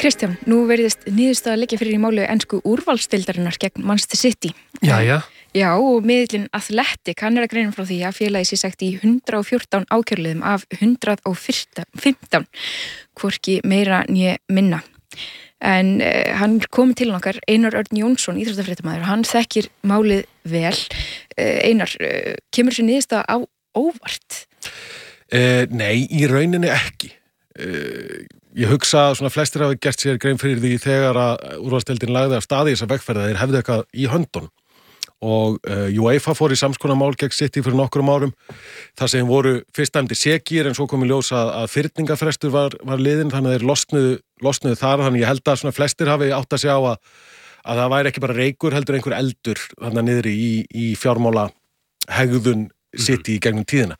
Kristján, nú verðist niðurstaða liggja fyrir í máli ensku úrvalsdeildarinnar gegn Manchester City. Jæja. Já, og miðillinn Athletic, hann að greina frá því að félagið sé sagt í 114 ákæruliðum af 115, hvorki meira né minna. En hann kom til okkar, Einar Örn Jónsson, íþróttafréttamaður, hann þekkir málið vel. Einar, kemur þessi niðurstaða á óvart? Nei, í rauninni ekki. Ég hugsa að svona flestir hafi gert sér grein fyrir því þegar að úrvalsdeildin lagði af staði þessa vegferð að þeir hefðu eitthvað í höndun og UEFA fór í samskonar mál gegn City fyrir nokkrum árum þar sem voru fyrst dæmdir sekir en svo kom í ljós að fyrningafrestur var liðinn þannig að þeir losnuðu þar þannig ég held að svona flestir hafi átt að sjá að það væri ekki bara reykur heldur einhver eldur þarna niðri í fjármála hegðun City í gegnum tíðina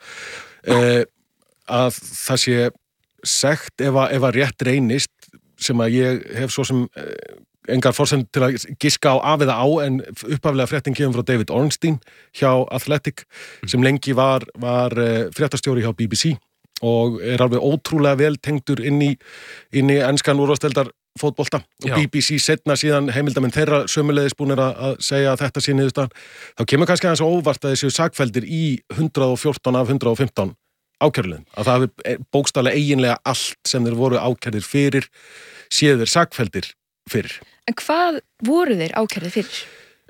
að það sé sekt ef að rétt reynist sem að ég hef svo sem engar forsendur til að giska á af eða á en upphaflega fréttin kemur frá David Ornstein hjá Athletic sem lengi var fréttastjóri hjá BBC og alveg ótrúlega vel tengdur inn í enskan úrvalsdeildar fótbolta og BBC setna síðan heimildamenn þeirra sömuleiðis búnir að segja að þetta sé niðurstaðan þá kemur kannski aðeins óvart að þessu sakfelldir í 114 af 115 ákæruliðum, að það hafi bókstaflega eiginlega allt sem þeir voru ákærðir fyrir séu þeir sakfelldir fyrir. En hvað voru þeir ákærðir fyrir?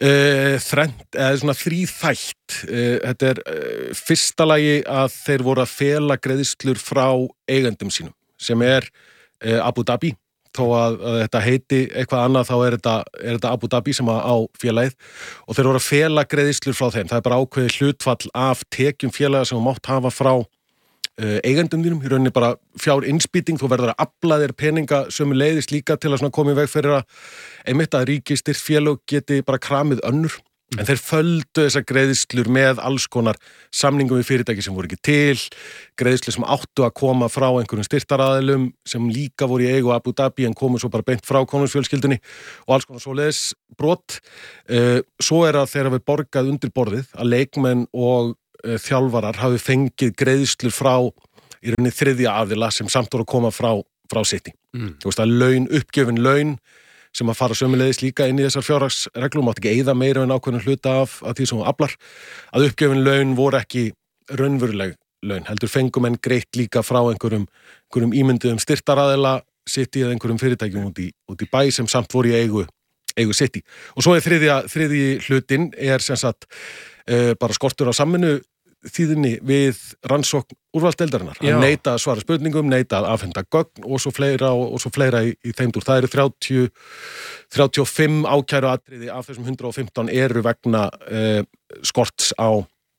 Svona þríþætt. Þetta fyrsta lagi að þeir voru að fela greiðslur frá eigendum sínum, sem Abu Dhabi, þó að þetta heiti eitthvað annað þá þetta Abu Dhabi sem á félagið og þeir voru að fela greiðslur frá þeim. Það bara ákveðið hlutfall af tekjum félaga sem mátt hafa frá eigendum þínum, í rauninni bara fjárinnspýting, þú verður að afla þér peninga sömuleiðis líka til að koma í veg fyrir að einmitt að ríkisstyrkt félög geti bara kramið önnur, en þeir földu þessar greiðslur með alls konar samningum við fyrirtæki sem voru ekki til, greiðslur sem áttu að koma frá einhverjum styrktaraðilum sem líka voru í eigu Abu Dhabi en komu svo bara beint frá konungsfjölskyldunni og alls konar svoleiðis brot. Svo að þeir hafi borgað undir borðið að leikmenn og þjálfarar hafi fengið greiðslur frá í rauninni þriðja aðila sem samt voru að koma frá City. Þú veist að uppgjöfin laun sem að fara sömuleiðis líka inn í þessar fjárhagsreglur, mátt ekki eyða meira en ákveðna hluta af því sem þú aflar, að uppgjöfin laun voru ekki raunveruleg laun, heldur fengum en greitt líka frá einhverjum ímynduðum styrktaraðila City eða einhverjum fyrirtækjum út í bæ sem samt voru í eigu City. Og svo þriðji hlutin sem sagt bara skortur á samvinnu þýðinni við rannsókn úrvalsdeildarinnar að neita að svara spurningum, neita að afhenda gögn og svo fleira í þeim dúr. Það eru 35 ákæru atriði af þessum 115 eru vegna skorts á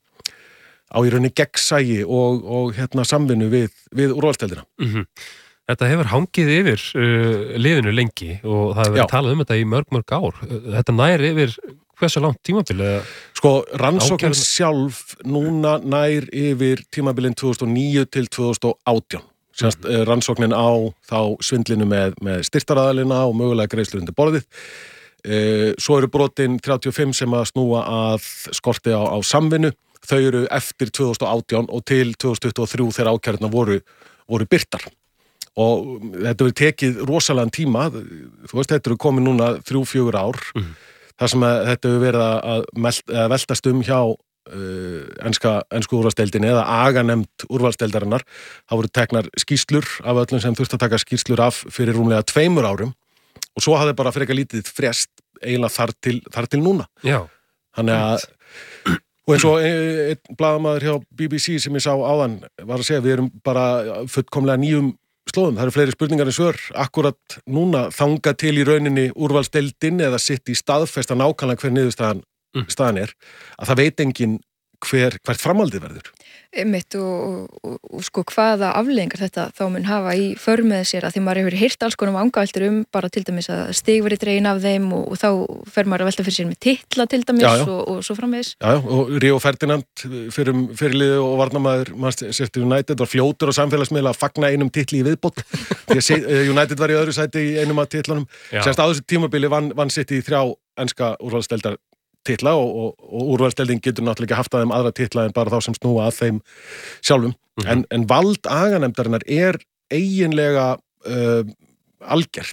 í rauninni gegnsæi og samvinnu við úrvalsdeildina. Þetta hefur hangið yfir liðinu lengi og það hefur verið talað þetta í mörg ár. Þetta nær yfir hversu langt tímabil? Rannsóknin sjálf núna nær yfir tímabilin 2009 til 2018. Rannsóknin á þá svindlinu með styrktaraðilina og mögulega greiðslur undir borðið. Svo eru brotin 35 sem að snúa að skorti á samvinnu. Þau eru eftir 2018 og til 2023 þegar ákærurnar voru birtar. Og þetta hefur tekið rosalega tíma, þú veist, þetta eru komið núna 3-4 ár, þar sem þetta hefur verið að veltast hjá ensku úrvalsdeildinni eða aganemnd úrvalsdeildarinnar. Það voru teknar skýrslur af öllum sem þurfti að taka skýrslur af fyrir rúmlega 2 árum og svo hafði bara frekar lítið frest eiginlega þar til núna. Já. Þannig að og eins og einn blaðamaður hjá BBC sem ég sá áðan var að segja við erum bara fullkomlega nýjum slóðum. Það eru fleiri spurningar en svör akkurat núna þangað til í rauninni úrvalsdeildin eða sitt í staðfesta nákvæmlega hver niðurstaðan að það veit enginn hvert framhaldið verður. Einmitt og sko hvaða afleiðingar þetta þá mun hafa í för með sér að því maður hefur heyrt alls konar vangaveltur bara til dæmis að stig verið dregin af þeim og þá fer maður að velta fyrir sér með titla til dæmis og svo framvegis. Já, og Rio Ferdinand fyrirliði og varnarmaður Manchester United var fljótur á samfélagsmiðla að fagna einum titli í viðbót. United var í öðru sæti í einum af titlunum. Semst á þessu tímabili vann City í 3 enska úrvalsdeildar titla og úrvalsdeildin getur náttúrulega ekki haft að þeim aðra titla en bara þá sem snúa að þeim sjálfum. En vald aganemdarinnar eiginlega algert.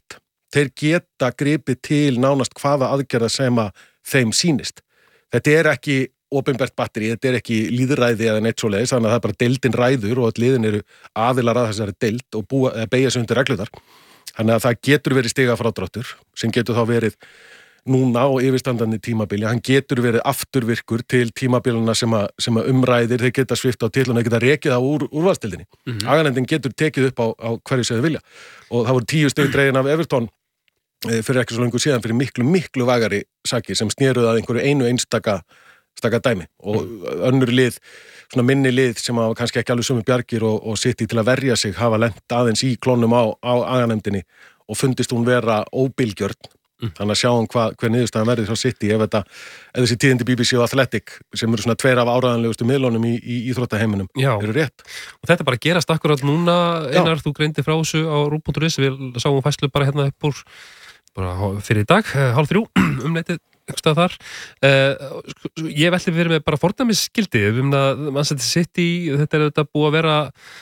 þeir geta gripið til nánast hvaða aðgerða sem að þeim sýnist. Þetta ekki opinbert batteri, þetta ekki lýðræði eða neitt svoleiðis, þannig að það bara deildin ræður og að liðin eru aðilar að þessari deild og beygja sig undir reglutar. Þannig að það getur verið stigafrádráttur sem getur þá verið núna á yfirstandandi tímabili, hann getur verið afturvirkur til tímabilina sem að umræðir, þeir geta svift á titlun, þeir geta rekið á úrvalstildinni. Aganefndin getur tekið upp á hverju sem þau vilja og það voru 10 stig dregin af Everton fyrir ekki svo lengur síðan fyrir miklu vægari sakir sem snéruð að einhverju einu einstaka dæmi og önnur lið, svona minni lið sem hafa kannski ekki alveg sömu bjargir og City til að verja sig hafa lent aðeins í klónum á aganefndinni og fundist hún vera óbilgjörn. Þannig að sjáum hver niðurstaðan verður frá City ef þessi tíðindi BBC og Athletic sem eru svona 2 af áræðanlegustu miðlunum í íþróttaheiminum eru rétt. Og þetta bara gerast akkurat núna, Einar, þú greindi frá þessu á rú.is, við sáum fæslu bara hérna upp úr fyrir í dag, 2:30 netið einhverstað þar. Ég veldi verið með bara fordæmisskildi Manchester City, þetta þetta búið að vera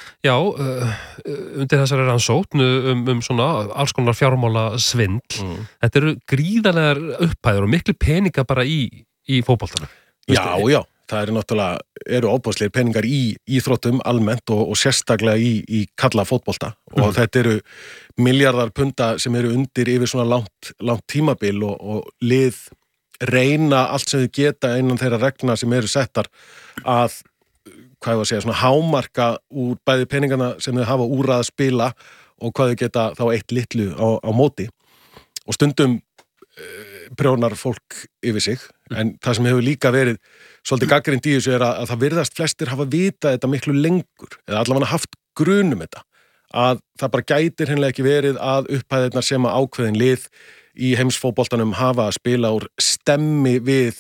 undir þessari rannsókn svona alls konar fjármála svindl. Þetta eru gríðarlegar upphæður og miklu peninga bara í fótboltanum. Já, það eru óbúðslegir peningar í íþróttum almennt og sérstaklega í kalla fótbolta og þetta eru milljarðar punda sem eru undir yfir svona langt tímabil og lið reyna allt sem þau geta innan þeirra reglna sem eru settar að, svona hámarka úr bæði peningana sem þau hafa úr að spila og hvað þau geta þá eitt litlu á móti og stundum prjónar fólk yfir sig en það sem hefur líka verið svolítið gagnrýnt í þessu að það virðast flestir hafa vitað þetta miklu lengur eða allavega haft grunum þetta að það bara gætir hreinlega ekki verið að upphæðirnar sem að ákveðin lið í heimsfótboltanum hafa að spila úr stemmi við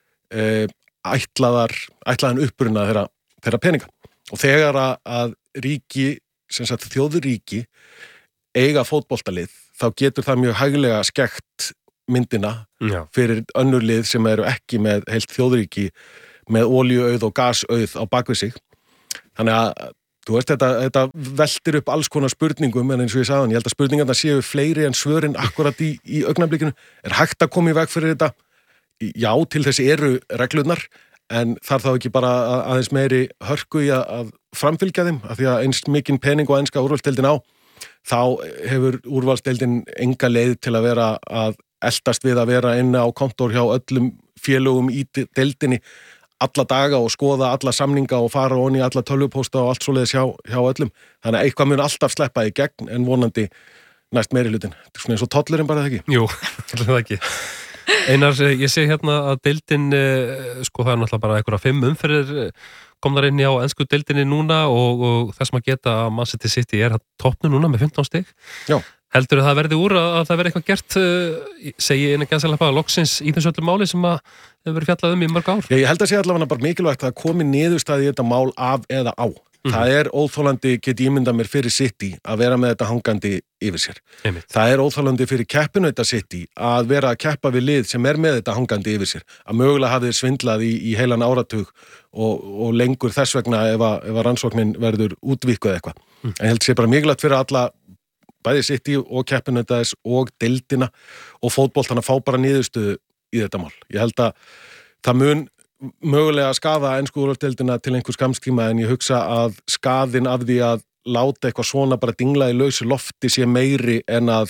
ætlaðan uppruna þeirra peninga og þegar að ríki, sem sagt þjóðuríki eiga fótboltalið þá getur það mjög hæglega skekkt myndina fyrir önnur lið sem eru ekki með heilt þjóðuríki með olíuauð og gasauð á bakvið sig. Þannig að þú veist, þetta veltir upp alls konar spurningum en eins og ég sagði, ég held að spurningarna séu fleiri en svörin akkurat í augnablikinu. Hægt að koma í veg fyrir þetta? Já, til þessi eru reglurnar en þarf þá ekki bara aðeins meiri hörku í að framfylgja þeim af því að eins mikinn pening og enska úrvalsdeildin á þá hefur úrvalsdeildin enga leið til að vera að eltast við að vera inni á kontór hjá öllum félögum í deildinni alla daga og skoða alla samninga og fara onni alla tölvupósta og allt svoleiðis hjá öllum. Þannig að eitthvað mun alltaf sleppa í gegn en vonandi næst meiri hlutin. Þetta svona eins og tollurinn bara, það ekki? Jú, það ekki. Einar, ég sé hérna að deildin, það er náttúrulega bara einhverja 5 umferðir komnar inn á ensku deildinni núna og þess að geta að Manchester City toppnu núna með 15 stig. Já. Heldur það verði úr að það verði eitthvað gert, segi einu gæðsælega loksins í þessu öllu máli sem að hefur verið fjallað í mörg ár? Ég held að sé allavega bara mikilvægt að komi niðurstaði í þetta mál af eða á. Það óþolandi, get ég ímyndað mér fyrir City að vera með þetta hangandi yfir sér. Það óþolandi fyrir keppinauta City að vera að keppa við lið sem með þetta hangandi yfir sér. Að mögulega hafi þeir svindlað í heilan áratug og lengur þess vegna ef rannsóknin verður útvíkuð eitthvað. En ég held að sé bara mikilvægt fyrir alla bæði City og keppinautas og deildina og fótboltana fá bara niðurstöðu í þetta mál. Ég held að það mun mögulega skaða ensku úrvalsdeildina til einhver skammstíma en ég hugsa að skaðinn af því að láta eitthvað svona bara dingla í lausu lofti sé meiri en að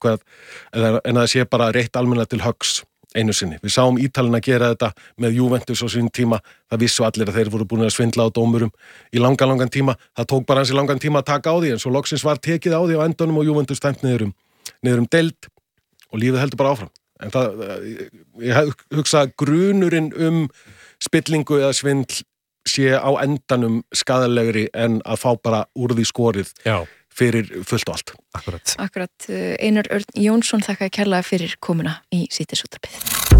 það sé bara reitt almennilega til höggs einu sinni. Við sáum Ítalina gera þetta með Juventus á sín tíma. Það vissu allir að þeir voru búin að svindla á dómurum í langan tíma. Það tók bara hansi langan tíma að taka á því en svo loksins var tekið á því á endanum og Juventus dæmt niður deild og lífið heldur bara áfram. En ég hugsa að grunurinn spillingu eða svindl sé á endanum skaðalegri en að fá bara úr því skorið fyrir fullt og allt. Akkurat. Einar Örn Jónsson, þakka kærlega fyrir komuna í Síðdegisútvarpið.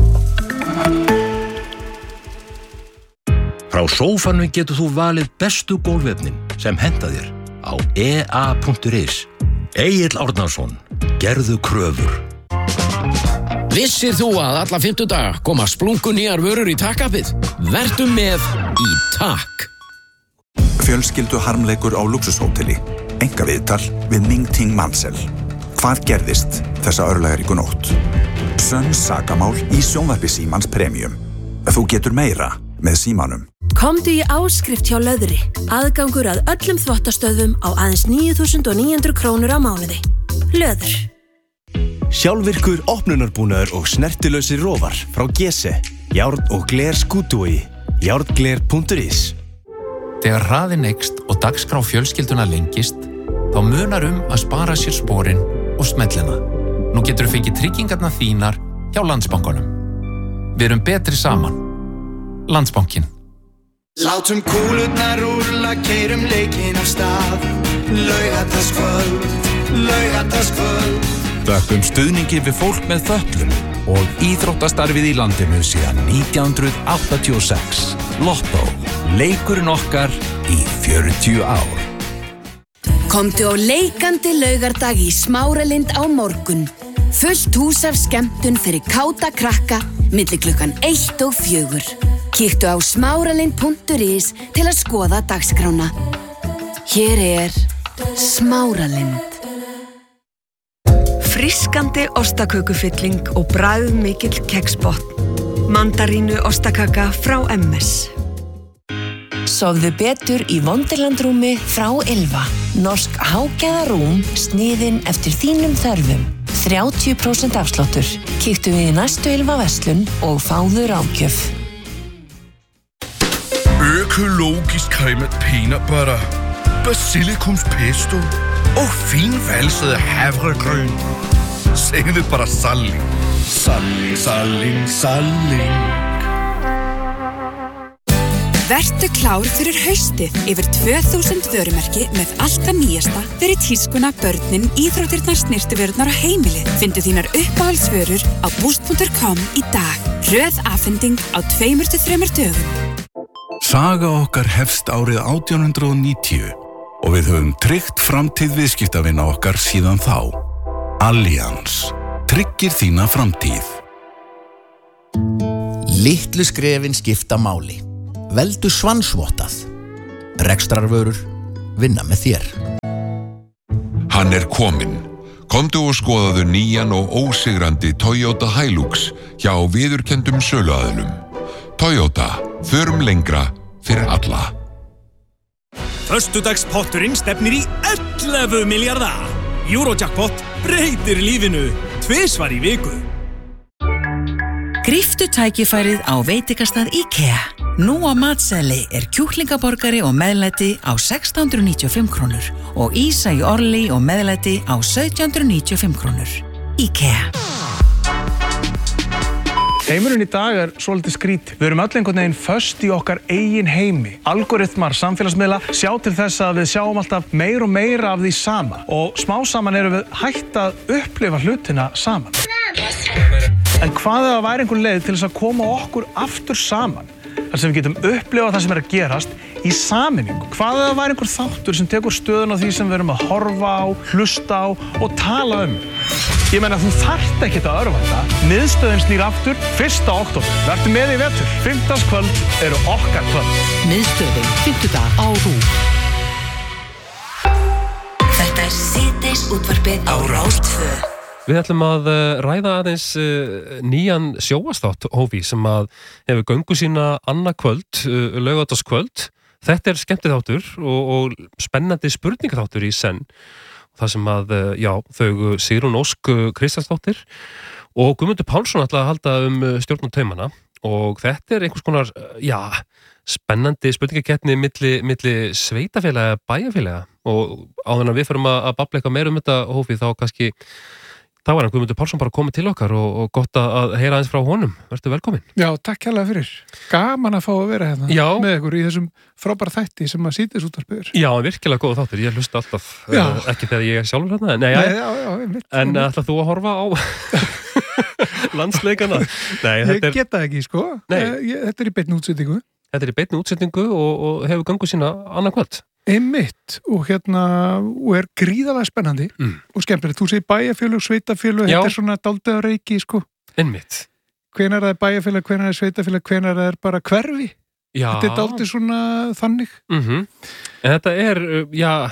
Frá sófanum getur þú valið bestu gólfefnin sem henta þér á ea.is. Egill Árnason, gerðu kröfur. Vissir þú að alla 50 daga koma splunkunýjar vörur í Takk-appið? Vertu með í Takk. Fjölskyldu harmleikur á luxushóteli. Engaviðtal við Ming Ting Mansell. Hvað gerðist þessa örlagaríku nótt? Sönn sakamál í sjónvarpi Símans Premium. Þú getur meira með Símanum. Komdu í áskrift hjá Löðri. Aðgangur að öllum þvottastöðvum á aðeins 9.900 krónur á mánuði. Löður. Sjálfvirkur opnunarbúnaður og snertilausir rófar frá Gese. Járn og gler skútúi. Járngler.is. Þegar hraðinn eykst og dagskrá fjölskylduna lengist, þá munar að spara sér sporin og smellina. Nú getur þú fengið tryggingarnar þínar hjá Landsbankanum. Við erum betri saman. Landsbankinn. Látum kúlurnar rúlla, keyrum leikinn af stað. Laugardagskvöld. Þökkum stuðningi við fólk með fötlun og íþróttastarfið í landinu síðan 1986. Lotto, leikurinn okkar í 40 ár. Komdu á leikandi laugardag í Smáralind á morgun. Fullt hús af skemmtun fyrir káta krakka milli klukkan 1 og 4. Kíktu á smáralind.is til að skoða dagskrána. Hér Smáralind. Frískandi ostakökufylling og bragðmikill keksbotn. Mandarínu ostakaka frá MS. Sofðu betur í Wonderland-rúmi frá Ylva. Norsk hágæðarúm sniðin eftir þínum þörfum. 30% afsláttur. Kíktu við í næstu Ylva-verslun og fáðu ráðgjöf. Økologisk cremet peanut butter, basilikumspesto og finvalset havregryn. Segðu bara salling. Salling. Vertu klár fyrir haustið. Yfir 2000 vörumerki með allt það nýjasta fyrir tískuna, börnin, íþróttirnar, snyrtivörurnar og heimilið. Findu þínar uppáhaldsvörur á boost.com í dag. Röð afhending á 2-3 dögum. Saga okkar hefst árið 1890 og við höfum tryggt framtíð viðskiptavina okkar síðan þá. Allianz tryggir þína framtíð. Litlu skrefin skipta máli. Veldu Svansvottað. Rekstrarvörur vinna með þér. Hann kominn. Komdu og skoðaðu nýjan og ósigrandi Toyota Hilux hjá viðurkenndum söluaðilum. Toyota, förum lengra fyrir alla. Föstudagspotturinn stefnir í 11 milljarða. Eurojackpot breytir lífinu 2 í viku. Gríptu tækifærið á veitingastað IKEA. Nú á matseðli kjúklingaborgari og meðlæti á 1695 krónur og ísa í orli og meðlæti á 1795 krónur. IKEA. Heimurinn í dag svolítið skrítið. Við erum öll einhvern veginn föst í okkar eigin heimi. Algoritmar samfélagsmiðla sjá til þess að við sjáum alltaf meira og meira af því sama. Og smá saman erum við hætt að upplifa hlutina saman. En hvað ef það væri einhver leið til þess að koma okkur aftur saman? Þar sem við getum upplifað það sem að gerast í sameiningu. Hvað ef það væri einhver þáttur sem tekur stöðun á því sem við erum að horfa á, hlusta á og tala um? Ég meina, þú þarft ekkert að örvænta. Miðstöðin snýr aftur 1. október. Vertu með í vetur. 15. kvöld eru okkar kvöld. Miðstöðin, 50 á RÚV. Þetta síðdeis útvarpið á Rás 2. Við ætlum að ræða aðeins nýjan sjónvarpsþátt hófi sem að hefur göngu sína annað kvöld, laugardagskvöld. Þetta skemmtiþáttur og spennandi spurningaþáttur í senn. Það sem að, þau Sigrún Ósk Kristjánsdóttir og Guðmundur Pálsson ætla að halda stjórn og taumana og þetta einhvers konar, spennandi spurningakeppni milli sveitafélaga, bæjarfélaga og áður en við förum að babla eitthvað meira þetta hófi þá kannski þá hann Guðmundur Pálsson bara komið til okkar og gott að heyra aðeins frá honum. Vertu velkomin. Já, takk hérlega fyrir. Gaman að fá að vera hérna með ykkur í þessum frábæra þætti sem að síðdeisútvarpið. Já, virkilega góð þáttur. Ég hlusta alltaf, ekki þegar ég sjálfur hérna. Nei, en ætlar þú að horfa á landsleikana? Nei, ég geta ekki, sko. Þetta í beinni útsendingu. Þetta í beinni útsendingu og hefur gangu sína annað kvöld. Einmitt og og gríðarlega spennandi og skemmtilegt. Þú segir bæjarfélög, sveitafélög, þetta svona dálítið á reiki, sko. Einmitt. Hvenær það bæjarfélag, hvenær sveitafélag, hvenær það bara hverfi. Já. Þetta dálítið svona þannig. En þetta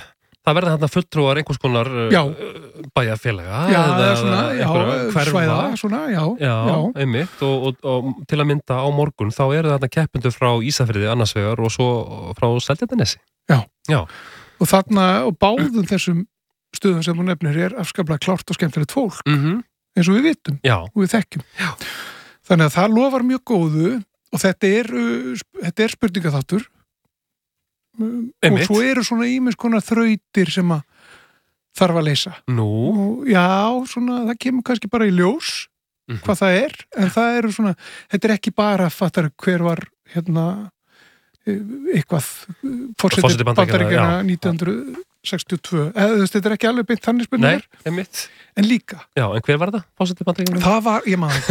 það verða þarna fulltrúar einhvers konar bæjarfélaga eða svæða svona, einmitt og til að mynda á morgun þá eru þarna keppendur frá Ísafirði annars vegar og svo frá Seltjarnarnesi. Já. Og þarna og báðum þessum stöðum sem þú nefnir afskaplega klárt og skemmtilegt fólk eins og við vitum og við þekkjum. Þannig að það lofar mjög góðu og þetta er spurningaþáttur og svo eru svona ýmis konar þrautir sem að þarf að leysa. Og svona það kemur kannski bara í ljós hvað það en það eru svona, þetta ekki bara fattar hver var eitthvað forseti Bandaríkjanna 1962 þetta ekki alveg beint þannig spurningar en líka. Já, en hver var það? Forseti Bandaríkjanna? Það var, ég maður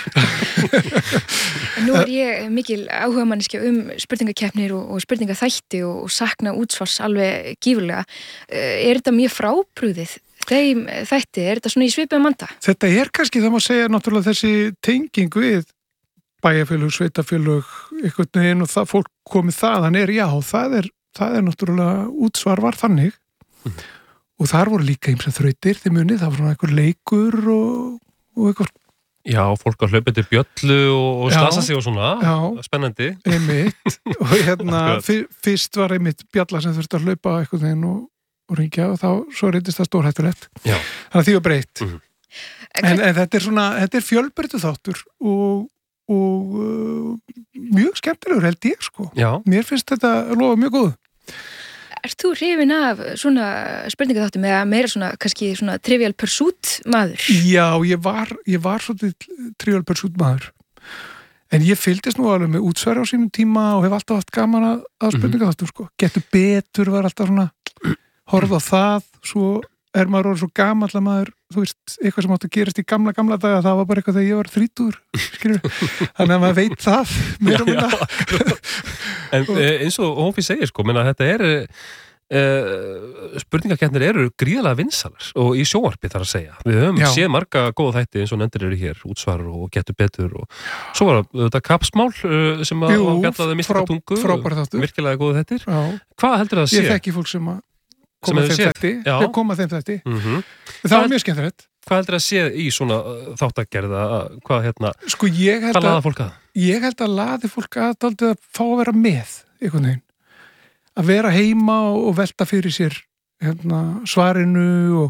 Nú ég mikil áhugamanniski spurningakeppnir og spurningaþætti og sakna útsvars alveg gífurlega. Þetta mjög frábrugðið þeim þætti? Þetta svona í svipuðum anda? Þetta kannski það má segja náttúrulega þessi tenging við bæjarfélög, sveitafélög einhvern veginn og það fólk komið þaðan það er náttúrulega útsvar var þannig og þar voru líka ýmsar þrautir þið munið, það var svona einhver leikur og einhver Já, fólk að hlaupa til bjöllu og slasa sig og svona, spennandi einmitt, og fyrst var einmitt bjalla sem þurfti að hlaupa einhvern veginn og ringja og þá svo reyndist það stórhættulegt þannig að því var breytt en þetta fjölbreyttur þáttur og mjög skemmtilegur held ég sko. Mér finnst þetta lofa mjög góð. Ert þú hrifin af svona spurningaþáttum eða meira svona kannski svona Trivial Pursuit maður? Já, ég var svolítið Trivial Pursuit maður en ég fylgdist nú alveg með útsvari á sínum tíma og hef alltaf haft gaman að spurningaþáttum sko. Getur betur var alltaf svona horfa á það, svo maður orðið svo gamall að maður, þú veist, eitthvað sem átt að gerast í gamla daga, það var bara eitthvað þegar ég var 30, þannig að maður veit það meira og minna. En eins og Hófi segir sko, menna þetta spurningakeppnir eru gríðarlega vinsalar og í sjónvarpi þarf að segja. Við höfum séð marga góða þætti eins og nefndir eru hér, útsvar og getur betur og svo var þetta kapsmál sem að fjallaði Myrkatungu, virkilega góða þættir. Hvað heldur það að sé? Ég þekki fólk sem að koma þeim þetta það var mjög skemmtilegt. Hvað heldur að sé í svona þáttagerða hvað sko hvað laða fólk að? Ég held að laði fólk að fá að vera með einhvern veginn, að vera heima og velta fyrir sér svarinu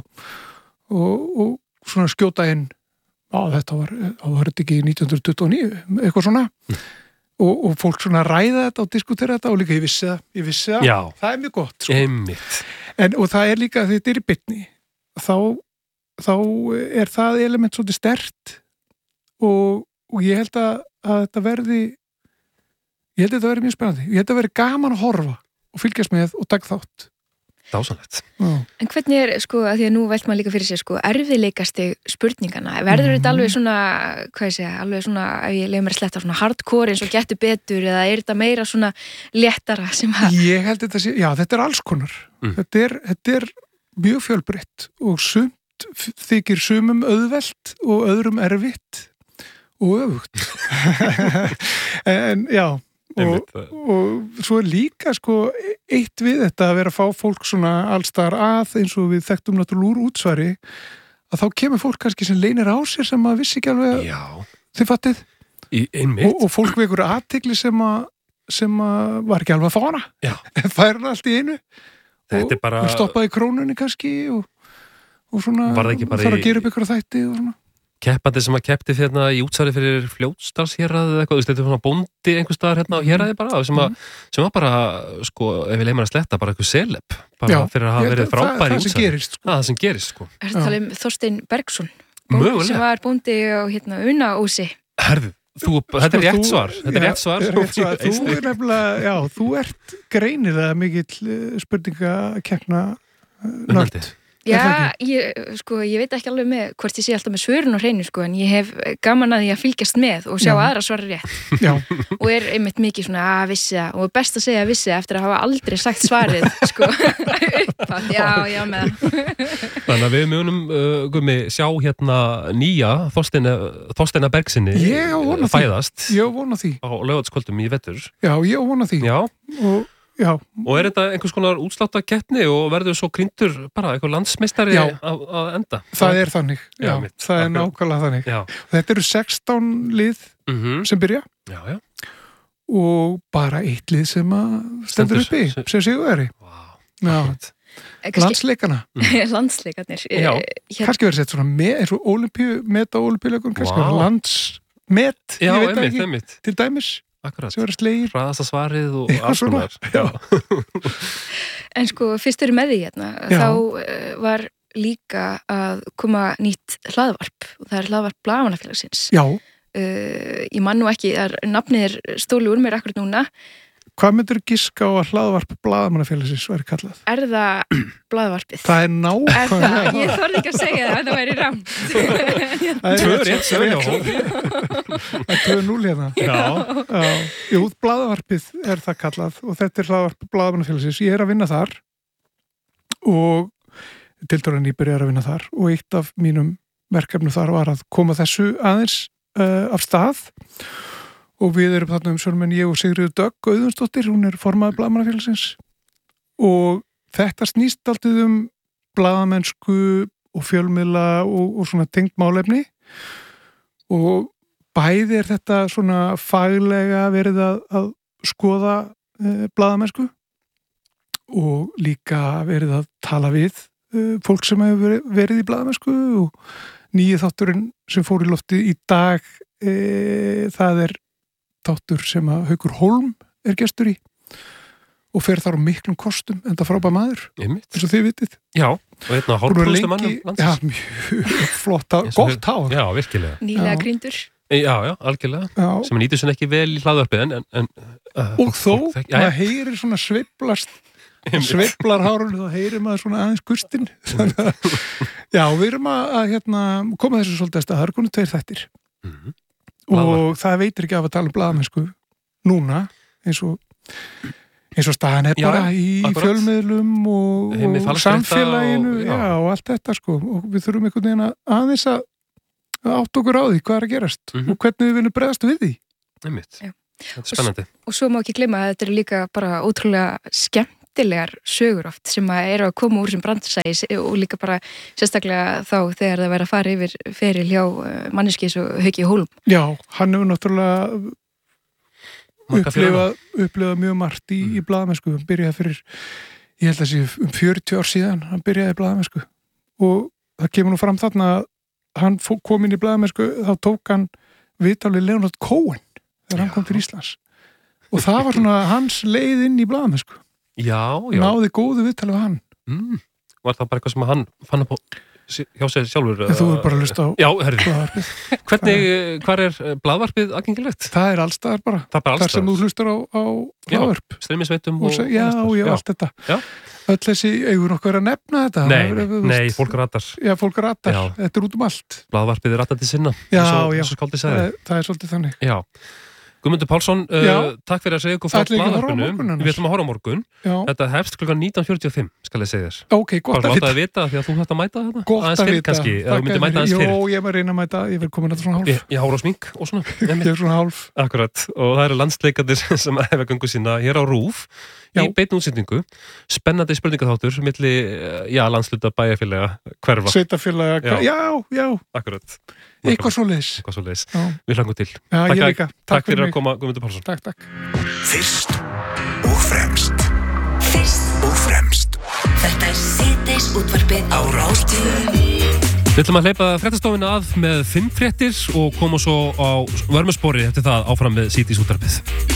og svona skjóta inn þetta var þetta ekki 1929 eitthvað svona og fólk svona ræða þetta og diskutera þetta og líka ég vissi það það mjög gott sko. Og það líka þegar þetta í beinni þá það element svolítið sterkt og ég held að þetta verði mjög spennandi, ég held að verði gaman að horfa og fylgjast með og taka þátt. Dásanlegt. En hvernig sko, að því að nú velt maður líka fyrir sér sko, erfiðleikasti spurningana, verður þetta alveg svona, hvað ég segja, alveg svona, ef ég leiði mér að sletta svona hardcore eins og getur betur eða þetta meira svona léttara sem að... Ég held þetta sé, já, þetta alls konar. Þetta mjög fjölbreytt og sumt þykir sumum auðvelt og öðrum erfitt og öfugt. En já, og svo líka sko eitt við þetta að vera að fá fólk svona allstar að eins og við þekktum náttúrulega úr útsvari að þá kemur fólk kannski sem leynir á sér sem að vissi ekki alveg þið fattið og fólk vekur athygli sem að var ekki alveg að fá hana en fær hana allt í einu og stoppaði krónunni kannski og svona þarf að gera upp ykkur þætti og svona keppandi sem að keppti hérna í útsvari fyrir Fljótsdalshérað eða eitthvað, þetta er svona bóndi einhver staðar hérna á héraði bara sem var bara, sko, ef við leymar að sletta bara eitthvað seleb, bara fyrir að hafa verið frábær í útsvari. Það sem gerist, sko. Er þetta talið um Þorstein Bergsson? Mögulega. Sem var bóndi á hérna Unaósi. Herðu, þetta er rétt svar. Þetta er rétt svar. Þú nefnilega, þú ert greinilega mikill spurningakeppna nörd. Já, ég veit ekki alveg með hvort ég sé alltaf með svörun og hreinu sko, en ég hef gaman að því að fylgjast með og sjá aðra svara rétt og einmitt mikið svona að vissi það og best að segja að vissi eftir að hafa aldrei sagt svarið sko uppátt, já með Þannig að við munum Gummi sjá hérna nýja Þorsteina Bergsinni fæðast Ég vona því á laugardagskvöldum í vetur. Já, ég vona því og Já. Og þetta einhvers konar útsláttakeppni og verður svo krýndur bara eitthvað landsmeistari að enda? Það er þannig, já það er nákvæmlega þannig. Já. Þetta eru 16 lið sem byrja og bara 1 lið sem stendur uppi, sem sigurvegari. Landsleikana. Landsleikarnir. Kannski verður sett svona eins og meta-ólympíuleikur, kannski verður landsmet, ég veit ekki, til dæmis. Akkurat. Sem verður slegir. Hraðasta svarið og alls konar. En sko, fyrst eru með því hérna, þá var líka að koma nýtt hlaðvarp og það er hlaðvarp Blaðamannafélagsins. Já. Ég man nú ekki, nafnið stólu úr mér akkurat núna. Hvað myndir giska á að hlaðvarp Blaðamannafélagsins væri kallað? Er það blaðvarpið? Það er nákvæmlega. Ég þorði ekki að segja það, það væri rámt. Það er 2-0 hérna. Já. Jú, blaðvarpið er það kallað og þetta er hlaðvarp Blaðamannafélagsins. Ég er að vinna þar og tiltölu nýbyrjar að vinna þar og eitt af mínum verkefnum þar var að koma þessu aðeins af stað. Og við erum þarna sjónumenn, ég og Sigríður Dögg Auðunsdóttir, hún er formaður Blaðamannafélagsins og þetta snýst alltaf blaðamennsku og fjölmiðla og svona tengt málefni og bæði er þetta svona faglega verið að skoða blaðamennsku og líka verið að tala við fólk sem hefur verið í blaðamennsku og nýju þátturinn sem fór í lofti í dag, það er þáttur sem að Haukur Hólm er gestur í og fer þar á miklum kostum enda frábær maður, eins og þið vitið. Já, og hérna hárprúðustu mannum landsins. Já, mjög flott, gott hár. Já, virkilega. Nýlega gríndur. Já, algjörlega. Já. Sem nýtur sem ekki vel í hlaðvarpið og þó, maður heyrir svona sveiflar hárunni, þá heyrir maður svona aðeins gustin. Já, við erum að koma þessu svolítið að stað, það eru konið 2 þættir. Og það veitir ekki af að tala blaðamennsku núna eins og staðan er bara í fjölmiðlum og samfélaginu og allt þetta sko og við þurfum einhvern veginn aðeins að átta okkur á því hvað er að gerast og hvernig við viljum bregðast við því. Þetta er spennandi. Og svo má ekki glemma að þetta er líka bara ótrúlega skemmtilegar sögur oft sem eru að koma úr sem brandsæs og líka bara sérstaklega þá þegar það væri að fara yfir feril hjá manneskis og Hauki Hólm. Já, hann hefur náttúrulega upplifað mjög margt í blaðamennsku. Hann byrjaði fyrir, ég held að sé 40 ár síðan, hann byrjaði í blaðamennsku og það kemur nú fram þarna að hann kom inn í blaðamennsku, þá tók hann viðtalið Leonard Cohen þegar hann kom til Íslands og það var svona hans leið inn í blaðamennsku. Já. Náði góðu viðtalið við hann. Var það bara eitthvað sem hann fann upp hjá sér sjálfur? Þú er bara að hlusta á blaðvarpið. Hvar er blaðvarpið aðgengilegt? Það er allstaðar bara. Það er bara allstaðar. Þar sem þú hlustar á blaðvarp. Streymisveitum og... Já, allt þetta. Já. Öll þessi, eigum nokkuð að nefna þetta? Nei, fólk ratar. Já, fólk ratar. Þetta er út allt. Blaðvarpið er ratað til sinna. Já. Það er svolítið þannig. Já. Guðmundur Pálsson, takk fyrir að segja ykkur frá blaðvarpinu. Við ætlum að horfa á morgun. Þetta hefst klukkan 19:45, skal ég segja þér. Ok, gott að láta þið vita því að þú hægt að mæta þetta. Gott að vita. Kannski, eða þú myndir mæta aðeins fyrir. Jó, ég maður reyna að mæta, ég verð komin að svona hálf. Ég hára á smink og svona. Ég er svona hálf. Akkurat, og það eru landsleikarnir sem hefa göngu sína hér á RÚV í beinni útsendingu. Spennandi spurningaþáttur milli, landsluta, bæjarfélaga, hverfa. Sveitarfélaga, já. Akkurat. Eitthvað svoleiðis. Við hlangum til. Takk fyrir að koma, Guðmundur Pálsson. Takk. Fyrst og fremst. Þetta er síðdeis útvarpið á Rástíðu. Við ætlum að hleypa fréttastofuna að með 5 fréttir og koma svo á vörmuspori eftir það áfram með síðdeis útvarpið.